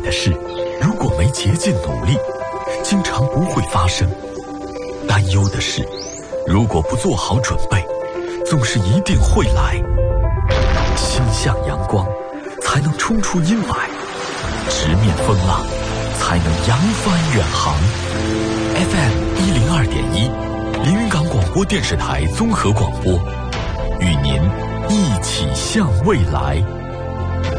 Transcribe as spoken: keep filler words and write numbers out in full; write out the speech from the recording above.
的事，如果没竭尽努力，经常不会发生；担忧的事，如果不做好准备，总是一定会来。心向阳光，才能冲出阴霾；直面风浪，才能扬帆远航。F M 一零二点一，连云港广播电视台综合广播，与您一起向未来。